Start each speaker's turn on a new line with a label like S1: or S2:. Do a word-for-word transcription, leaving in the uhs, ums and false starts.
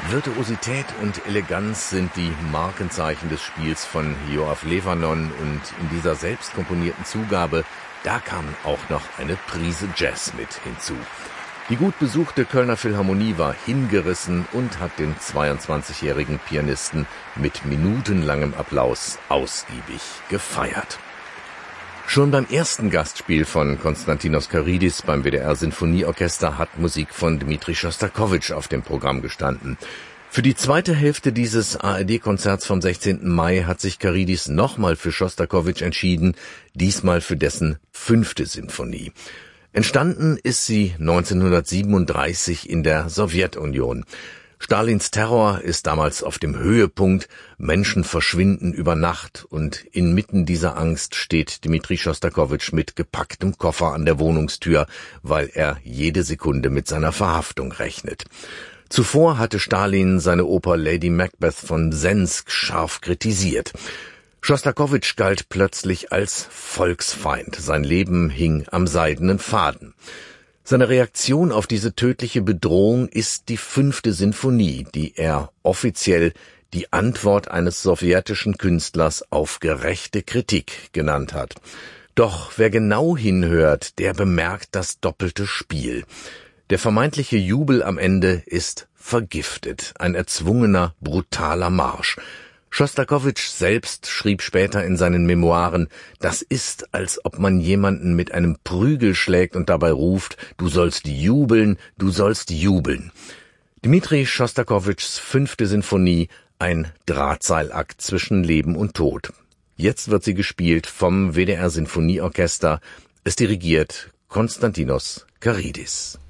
S1: Virtuosität und Eleganz sind die Markenzeichen des Spiels von Yoav Levanon, und in dieser selbst komponierten Zugabe, da kam auch noch eine Prise Jazz mit hinzu. Die gut besuchte Kölner Philharmonie war hingerissen und hat den zweiundzwanzigjährigen Pianisten mit minutenlangem Applaus ausgiebig gefeiert. Schon beim ersten Gastspiel von Konstantinos Karidis beim W D R Sinfonieorchester hat Musik von Dmitri Schostakowitsch auf dem Programm gestanden. Für die zweite Hälfte dieses A R D-Konzerts vom sechzehnten Mai hat sich Karidis nochmal für Schostakowitsch entschieden, diesmal für dessen fünfte Sinfonie. Entstanden ist sie neunzehnhundertsiebenunddreißig in der Sowjetunion. Stalins Terror ist damals auf dem Höhepunkt, Menschen verschwinden über Nacht, und inmitten dieser Angst steht Dmitri Schostakowitsch mit gepacktem Koffer an der Wohnungstür, weil er jede Sekunde mit seiner Verhaftung rechnet. Zuvor hatte Stalin seine Oper Lady Macbeth von Sensk scharf kritisiert. Schostakowitsch galt plötzlich als Volksfeind, sein Leben hing am seidenen Faden. Seine Reaktion auf diese tödliche Bedrohung ist die fünfte Sinfonie, die er offiziell die Antwort eines sowjetischen Künstlers auf gerechte Kritik genannt hat. Doch wer genau hinhört, der bemerkt das doppelte Spiel. Der vermeintliche Jubel am Ende ist vergiftet, ein erzwungener, brutaler Marsch. Schostakowitsch selbst schrieb später in seinen Memoiren, das ist, als ob man jemanden mit einem Prügel schlägt und dabei ruft, du sollst jubeln, du sollst jubeln. Dmitri Schostakowitschs fünfte Sinfonie, ein Drahtseilakt zwischen Leben und Tod. Jetzt wird sie gespielt vom W D R Sinfonieorchester. Es dirigiert Konstantinos Karidis.